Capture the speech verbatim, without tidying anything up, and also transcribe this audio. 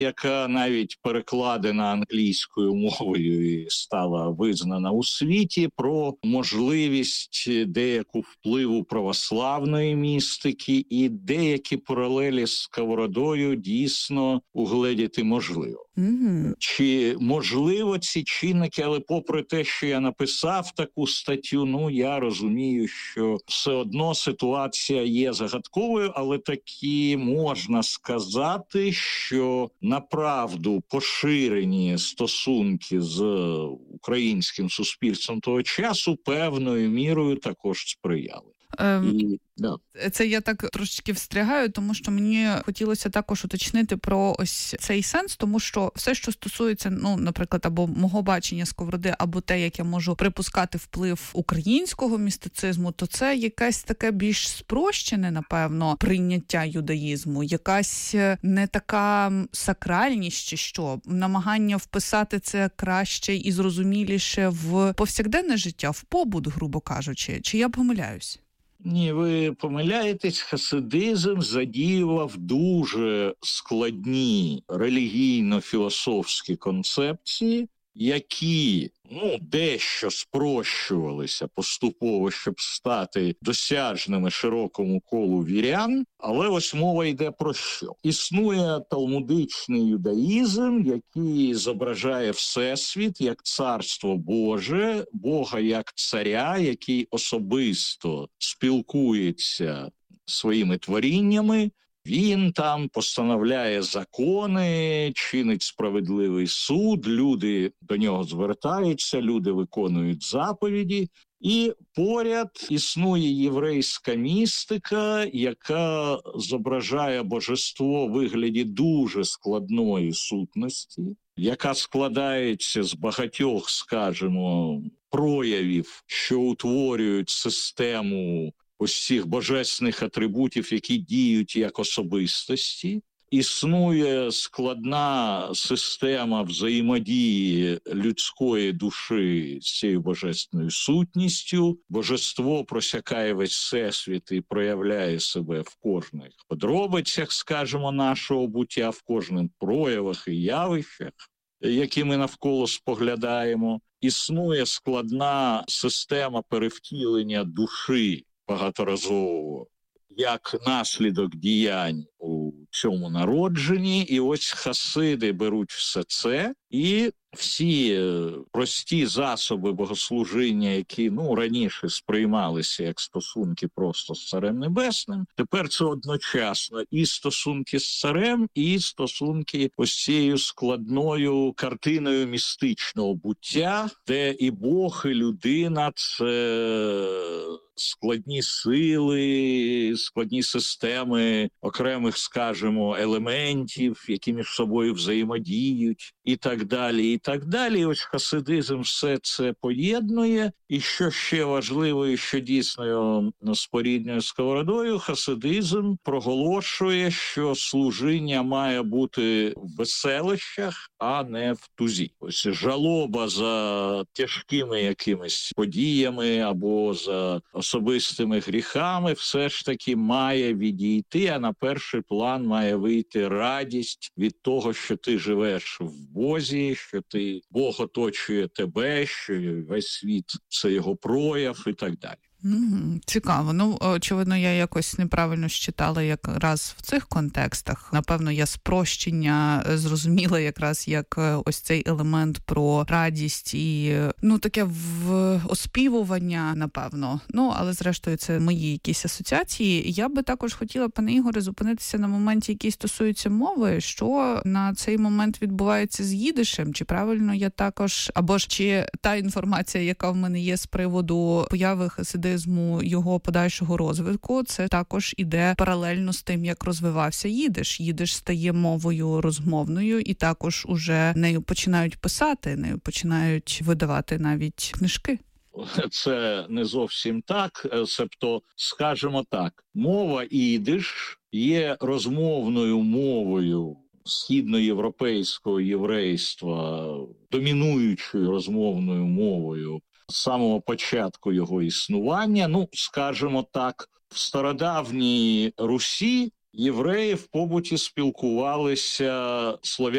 яка навіть перекладена англійською мовою і стала визнана у світі, про можливість деяку впливу православної містики, і деякі паралелі з Сковородою дійсно угледіти можливо. Mm-hmm. Чи можливо ці чинники, але попри те, що я написав таку статтю, ну я розумію, що все одно ситуація є загадковою, але таки можна сказати, що направду поширені стосунки з українським суспільством того часу певною мірою також сприяли. Ем, І, да. Це я так трошечки встрягаю, тому що мені хотілося також уточнити про ось цей сенс, тому що все, що стосується, ну, наприклад, або мого бачення Сковороди, або те, як я можу припускати вплив українського містицизму, то це якесь таке більш спрощене, напевно, прийняття юдаїзму, якась не така сакральність чи що, намагання вписати це краще і зрозуміліше в повсякденне життя, в побут, грубо кажучи. Чи я помиляюсь? Ні, ви помиляєтесь, хасидизм задіював дуже складні релігійно-філософські концепції, які, ну, дещо спрощувалися поступово, щоб стати досяжними широкому колу вірян, але ось мова йде про що? Існує талмудичний юдаїзм, який зображає Всесвіт як царство Боже, Бога як царя, який особисто спілкується своїми творіннями. Він там постановляє закони, чинить справедливий суд, люди до нього звертаються, люди виконують заповіді. І поряд існує єврейська містика, яка зображає божество в вигляді дуже складної сутності, яка складається з багатьох, скажімо, проявів, що утворюють систему ось цих божественних атрибутів, які діють як особистості. Існує складна система взаємодії людської душі з цією божественною сутністю. Божество просякає весь всесвіт і проявляє себе в кожних подробицях, скажімо, нашого буття, в кожних проявах і явищах, які ми навколо споглядаємо. Існує складна система перевтілення душі багаторазово, як наслідок діянь у цьому народженні. І ось хасиди беруть все це, і всі прості засоби богослужіння, які, ну, раніше сприймалися як стосунки просто з Царем Небесним, тепер це одночасно і стосунки з Царем, і стосунки ось цією складною картиною містичного буття, де і Бог, і людина – це складні сили, складні системи окремих, скажімо, елементів, які між собою взаємодіють, і так далі, і так далі. І ось хасидизм все це поєднує. І що ще важливо, і що дійсно його споріднює з Сковородою, хасидизм проголошує, що служіння має бути в веселищах, а не в тузі. Ось жалоба за тяжкими якимись подіями або за особистими гріхами все ж таки має відійти, а на перший план має вийти радість від того, що ти живеш в Бозі, що ти Бог оточує тебе, що весь світ – це його прояв і так далі. Mm-hmm. Цікаво. Ну, очевидно, я якось неправильно считала якраз в цих контекстах. Напевно, я спрощення зрозуміла якраз як ось цей елемент про радість і, ну, таке в оспівування, напевно. Ну, але зрештою це мої якісь асоціації. Я би також хотіла, пане Ігоре, зупинитися на моменті, який стосується мови. Що на цей момент відбувається з їдишем? Чи правильно я також, або ж чи та інформація, яка в мене є з приводу появи хасидизму, його подальшого розвитку, це також іде паралельно з тим, як розвивався їдиш. Їдиш стає мовою розмовною, і також уже нею починають писати, нею починають видавати навіть книжки. Це не зовсім так, себто, скажімо так, мова їдиш є розмовною мовою східноєвропейського єврейства, домінуючою розмовною мовою з самого початку його існування. Ну, скажімо так, в стародавній Русі євреї в побуті спілкувалися слов'янською